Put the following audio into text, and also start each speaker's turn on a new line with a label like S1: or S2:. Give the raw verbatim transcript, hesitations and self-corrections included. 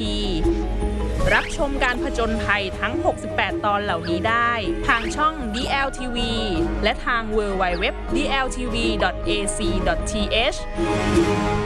S1: ที รับชมการผจญภัยทั้ง หกสิบแปด ตอนเหล่านี้ได้ทางช่อง ดี แอล ที วี และทาง ดับเบิลยู ดับเบิลยู ดับเบิลยู ดอท ดี แอล ที วี ดอท เอ ซี ดอท ที เอช